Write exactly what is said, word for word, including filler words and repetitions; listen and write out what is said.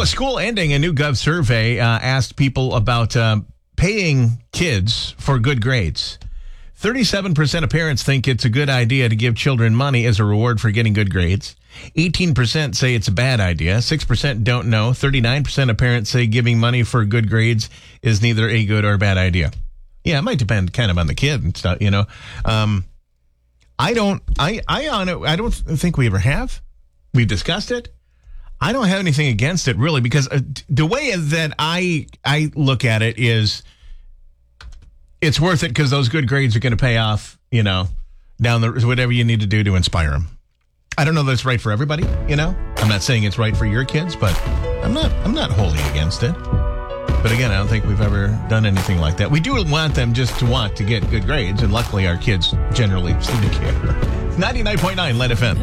a school ending, a new Gov survey uh, asked people about uh, paying kids for good grades. thirty-seven percent of parents think it's a good idea to give children money as a reward for getting good grades. eighteen percent say it's a bad idea. six percent don't know. thirty-nine percent of parents say giving money for good grades is neither a good or bad idea. Yeah, it might depend kind of on the kid and stuff, you know. Um, I don't, I, I, on it, I don't think we ever have. We've discussed it. I don't have anything against it, really, because uh, the way that I, I look at it is it's worth it because those good grades are going to pay off, you know, down the, whatever you need to do to inspire them. I don't know that it's right for everybody, you know. I'm not saying it's right for your kids, but I'm not, I'm not wholly against it. But again, I don't think we've ever done anything like that. We do want them just to want to get good grades, and luckily our kids generally seem to care. ninety-nine point nine L E D F M.